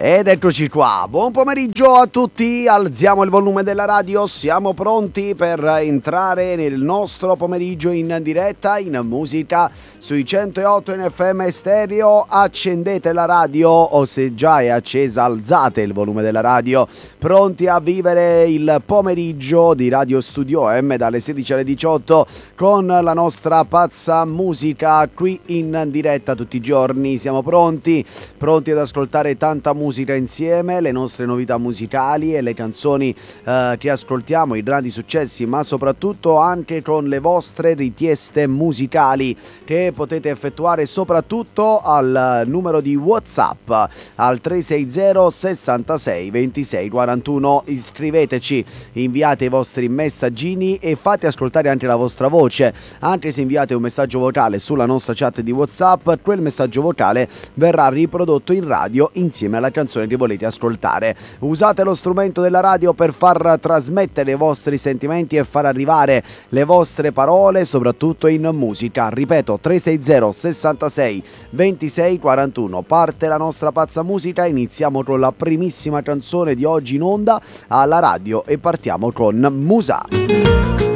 Ed eccoci qua, buon pomeriggio a tutti, alziamo il volume della radio, siamo pronti per entrare nel nostro pomeriggio in diretta in musica sui 108 in FM stereo. Accendete la radio o se già è accesa alzate il volume della radio, pronti a vivere il pomeriggio di Radio Studio M dalle 16 alle 18 con la nostra pazza musica qui in diretta tutti i giorni. Siamo pronti ad ascoltare tanta musica insieme, le nostre novità musicali e le canzoni che ascoltiamo, i grandi successi, ma soprattutto anche con le vostre richieste musicali che potete effettuare soprattutto al numero di WhatsApp al 360 66 26 41. Iscriveteci, inviate i vostri messaggini e fate ascoltare anche la vostra voce. Anche se inviate un messaggio vocale sulla nostra chat di WhatsApp, quel messaggio vocale verrà riprodotto in radio insieme alla canzone che volete ascoltare. Usate lo strumento della radio per far trasmettere i vostri sentimenti e far arrivare le vostre parole, soprattutto in musica. Ripeto, 360 66 26 41. Parte la nostra pazza musica, iniziamo con la primissima canzone di oggi in onda alla radio e partiamo con Musa.